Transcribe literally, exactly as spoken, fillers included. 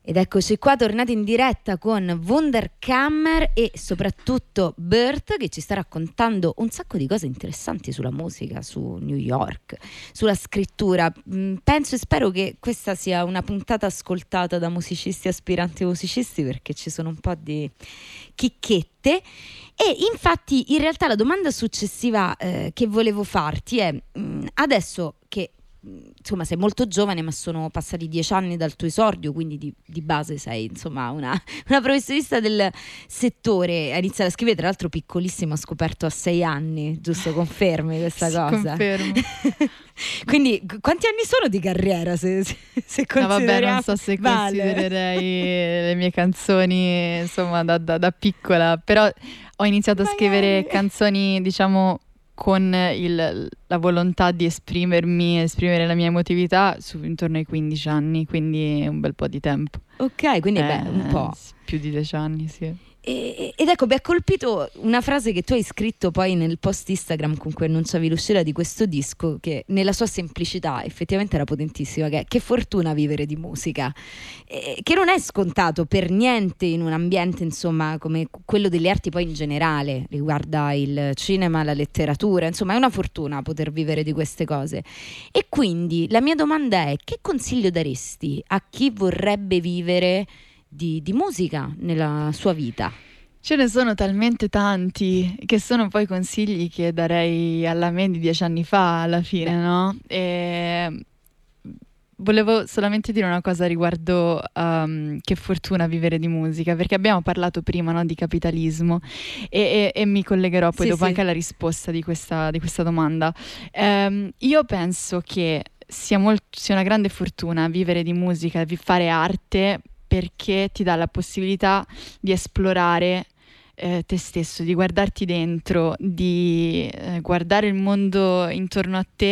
Ed eccoci qua, tornati in diretta con Wunderkammer e soprattutto Bert, che ci sta raccontando un sacco di cose interessanti sulla musica, su New York, sulla scrittura. Penso e spero che questa sia una puntata ascoltata da musicisti, aspiranti musicisti, perché ci sono un po' di chicchette. E infatti in realtà la domanda successiva eh, che volevo farti è, mh, adesso che insomma sei molto giovane, ma sono passati dieci anni dal tuo esordio, quindi di, di base sei insomma una, una professionista del settore. Hai iniziato a scrivere, tra l'altro piccolissimo, ho scoperto a sei anni, giusto? Confermi questa sì, cosa? Confermo. Quindi quanti anni sono di carriera, se, se, se no vabbè, non so se vale. considererei le mie canzoni insomma da, da, da piccola, però ho iniziato Magari. a scrivere canzoni, diciamo, con il, la volontà di esprimermi, esprimere la mia emotività su, intorno ai quindici anni, quindi un bel po' di tempo. Ok, quindi eh, beh, un po'. Più di dieci anni, sì. E, ed ecco, mi ha colpito una frase che tu hai scritto poi nel post Instagram con cui annunciavi l'uscita di questo disco, che nella sua semplicità effettivamente era potentissima, che è: che fortuna vivere di musica, e, che non è scontato per niente in un ambiente insomma come quello delle arti, poi in generale, riguarda il cinema, la letteratura, insomma è una fortuna poter vivere di queste cose. E quindi la mia domanda è: che consiglio daresti a chi vorrebbe vivere Di, di musica nella sua vita? Ce ne sono talmente tanti che sono poi consigli che darei alla me di dieci anni fa alla fine, Beh. no? E volevo solamente dire una cosa riguardo um, che fortuna vivere di musica, perché abbiamo parlato prima, no, di capitalismo e, e, e mi collegherò poi sì, dopo sì. anche alla risposta di questa, di questa domanda. Um, io penso che sia, molt- sia una grande fortuna vivere di musica, di fare arte, perché ti dà la possibilità di esplorare eh, te stesso, di guardarti dentro, di eh, guardare il mondo intorno a te